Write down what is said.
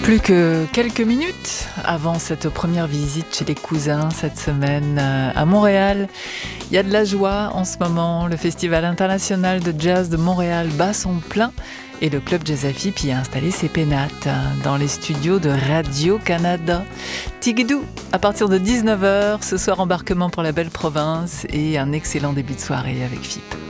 Plus que quelques minutes avant cette première visite chez les cousins cette semaine à Montréal. Il y a de la joie en ce moment. Le Festival international de jazz de Montréal bat son plein et le club Jazz Afip y a installé ses pénates dans les studios de Radio-Canada. Tigidou, à partir de 19h, ce soir embarquement pour la belle province et un excellent début de soirée avec FIP.